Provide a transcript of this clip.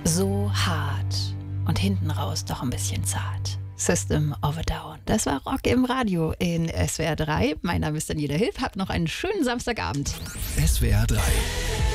So hart und hinten raus doch ein bisschen zart. System of a Down. Das war Rock im Radio in SWR 3. Mein Name ist Daniela Hilf. Habt noch einen schönen Samstagabend. SWR 3